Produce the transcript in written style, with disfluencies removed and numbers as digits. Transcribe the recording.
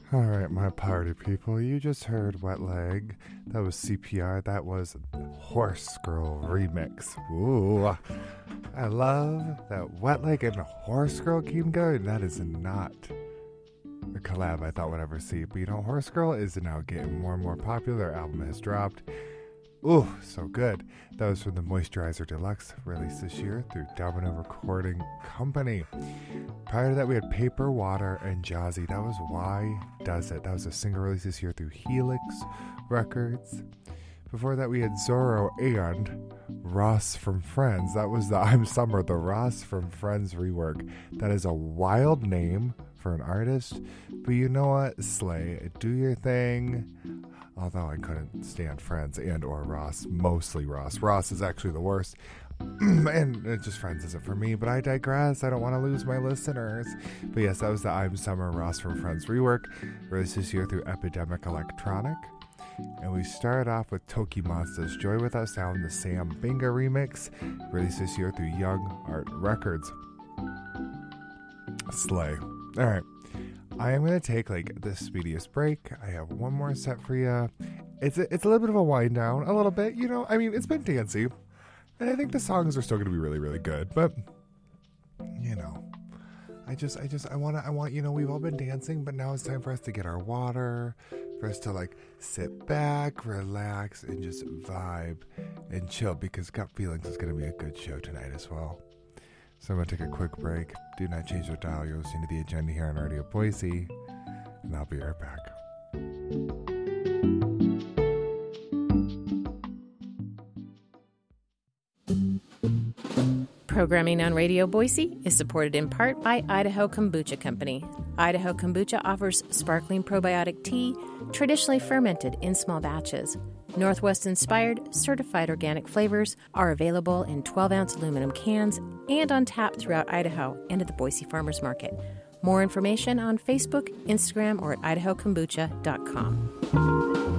All right, my party people, you just heard Wet Leg. That was CPR. That was Horse Girl remix. Ooh, I love that Wet Leg and Horse Girl came together. That is not a collab I thought would ever see. But you know, Horse Girl is now getting more and more popular. Their album has dropped. Ooh, so good. That was from the Moisturizer Deluxe, released this year through Domino Recording Company. Prior to that, we had Paper, Water, and Jazzy. That was Why Does It. That was a single release this year through Helix Records. Before that, we had Zorro and Ross from Friends. That was the I'm Summer, the Ross from Friends rework. That is a wild name for an artist, but you know what? Slay. Do your thing. Although I couldn't stand Friends and or Ross. Mostly Ross. Ross is actually the worst. And it just Friends isn't for me, but I digress. I don't want to lose my listeners. But yes, that was the I'm Summer Ross from Friends rework, released this year through Epidemic Electronic. And we started off with Toki Monster's Joy Without Sound, the Sam Binga remix, released this year through Young Art Records. Slay. Alright. I am going to take the speediest break. I have one more set for you. It's a little bit of a wind down, a little bit, I mean, it's been dancey. And I think the songs are still going to be really, really good. But, I want, we've all been dancing, but now it's time for us to get our water, for us to sit back, relax, and just vibe and chill, because Gut Feelings is going to be a good show tonight as well. So I'm going to take a quick break. Do not change your dial. You're listening to The Agenda here on Radio Boise. And I'll be right back. Programming on Radio Boise is supported in part by Idaho Kombucha Company. Idaho Kombucha offers sparkling probiotic tea, traditionally fermented in small batches. Northwest-inspired, certified organic flavors are available in 12-ounce aluminum cans and on tap throughout Idaho and at the Boise Farmers Market. More information on Facebook, Instagram, or at idahokombucha.com.